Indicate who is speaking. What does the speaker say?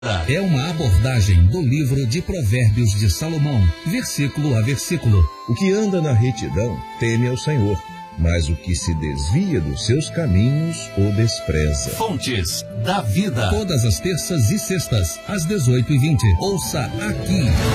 Speaker 1: É uma abordagem do livro de Provérbios de Salomão, versículo a versículo.
Speaker 2: O que anda na retidão teme ao Senhor, mas o que se desvia dos seus caminhos o despreza.
Speaker 1: Fontes da Vida. Todas as terças e sextas, às 18h20. Ouça aqui.